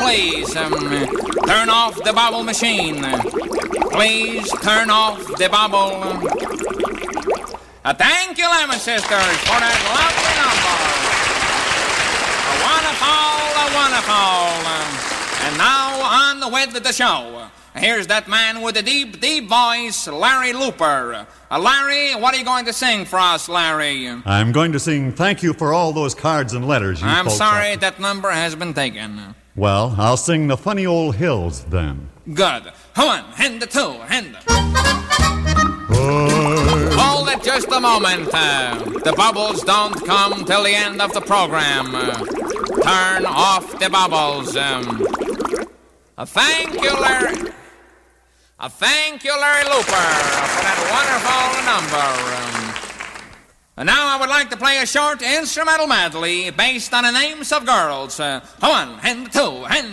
please, turn off the bubble machine. Please turn off the bubble. Thank you, Lemon Sisters, for that lovely number. Wonderful. And now on with the show. Here's that man with the deep, deep voice, Larry Looper. Larry, what are you going to sing for us, Larry? I'm going to sing Thank You for All Those Cards and Letters you I'm folks sorry have. that number has been taken. Well, I'll sing The Funny Old Hills then. Good. One, and the two, and hold it just a moment. The bubbles don't come till the end of the program. Turn off the bubbles. Thank you, Larry. Thank you, Larry Looper, for that wonderful number. And now I would like to play a short instrumental medley based on the names of girls. One, and two, and